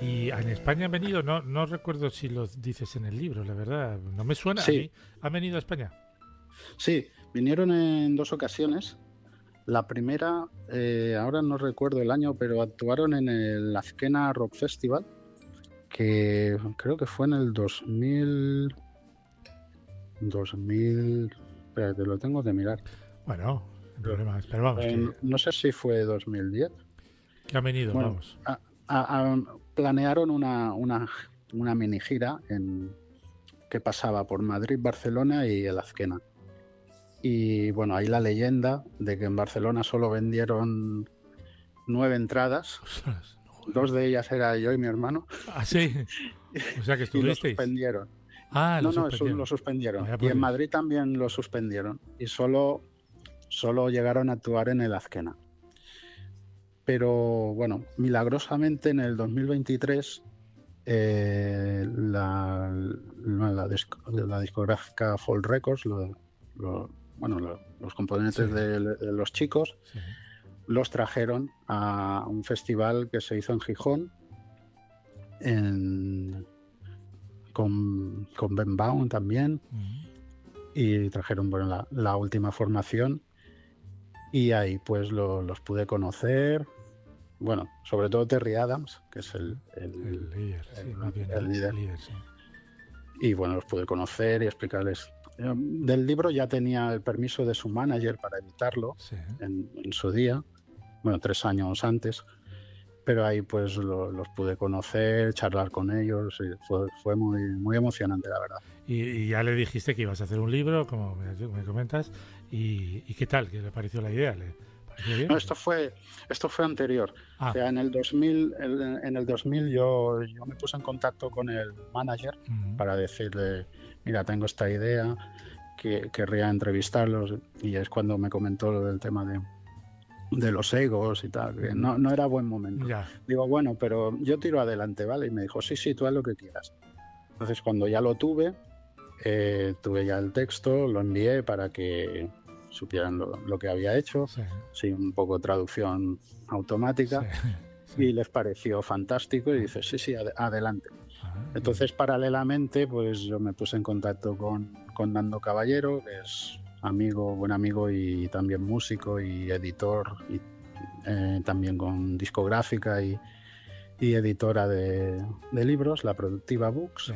Y en España han venido, no recuerdo si lo dices en el libro, la verdad, no me suena a Sí, mí. ¿Han venido a España? sí, vinieron en dos ocasiones. La primera, ahora no recuerdo el año, pero actuaron en el Azkena Rock Festival, que creo que fue en el 2000, espera, te lo tengo que mirar. Bueno, sin Pero, problemas, pero vamos, no sé si fue 2010. que han venido, Bueno, vamos. planearon una mini gira que pasaba por Madrid, Barcelona y el Azkena. Y bueno, hay la leyenda de que en Barcelona solo vendieron 9 entradas. Ostras, no joder. Dos de ellas era yo y mi hermano. Ah, sí, o sea que Y lo estuvisteis. suspendieron. Ah, lo No, no, eso lo suspendieron. suspendieron. Vaya Y por en Dios. Madrid también lo suspendieron. Y solo llegaron a actuar en el Azkena. Pero bueno, milagrosamente en el 2023 la discográfica Fall Records, los Sí, componentes de los chicos, sí. los trajeron a un festival que se hizo en Gijón en- con Ben Baum también, Mm, y trajeron bueno, la última formación, y ahí pues los pude conocer. Bueno, sobre todo Terry Adams, que es el líder, sí, más bien el el líder. líder, sí. Y bueno, los pude conocer y explicarles. Del libro ya tenía el permiso de su manager para editarlo Sí. en su día, bueno, 3 años antes, pero ahí pues los pude conocer, charlar con ellos, y fue muy, muy emocionante, la verdad. Y ya le dijiste que ibas a hacer un libro, como me comentas, y ¿qué tal? ¿Qué le pareció la idea? ¿Le pareció No, bien? esto fue anterior. O Ah, sea, en el 2000 yo me puse en contacto con el manager mm, para decirle, mira, tengo esta idea, que querría entrevistarlos, y es cuando me comentó lo del tema de los egos y tal, que no era buen momento. ya. Digo, bueno, pero yo tiro adelante, ¿vale? Y me dijo, sí, sí, tú haz lo que quieras. Entonces, cuando ya lo tuve ya el texto, lo envié para que supieran lo que había hecho, Sí, sí, un poco traducción sí, automática, sí. y les pareció fantástico y dice, sí, sí, adelante. Ah, Entonces, paralelamente, pues yo me puse en contacto con Nando Caballero, que es buen amigo y también músico y editor, y también con discográfica y editora de libros, La Productiva sí. Books.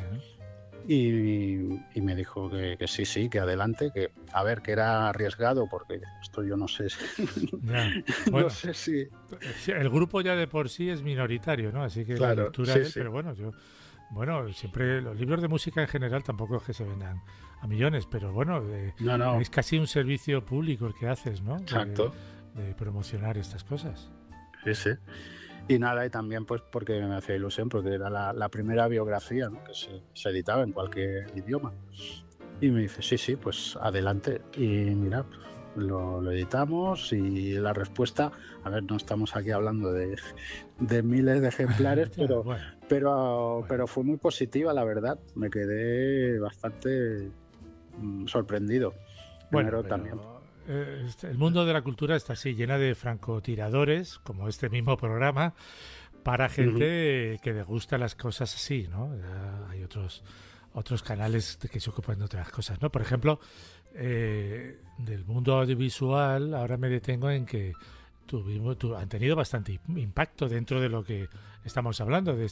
Y me dijo que sí, sí, que adelante, que a ver, que era arriesgado, porque esto yo no sé, Ya. no Bueno, sé si, sí, el grupo ya de por sí es minoritario, ¿no? Así que la claro, lectura sí, de él, sí, pero bueno, bueno, siempre los libros de música en general tampoco es que se vendan a millones, pero bueno, no, no, es casi un servicio público el que haces, ¿no? exacto, De promocionar estas cosas. sí, sí. Y nada, y también pues porque me hacía ilusión, porque era la primera biografía, ¿no?, que se editaba en cualquier idioma. Y me dice, sí, sí, pues adelante. Y mira, lo editamos, y la respuesta, a ver, no estamos aquí hablando de miles de ejemplares, Ya, pero, bueno, pero, bueno. pero fue muy positiva, la verdad. Me quedé bastante sorprendido. Bueno, Primero también. pero el mundo de la cultura está así, llena de francotiradores, como este mismo programa, para Ujú. gente que le gusta las cosas así, ¿no? Hay otros canales que se ocupan de otras cosas, ¿no? Por ejemplo, del mundo audiovisual, ahora me detengo en que han tenido bastante impacto dentro de lo que estamos hablando, de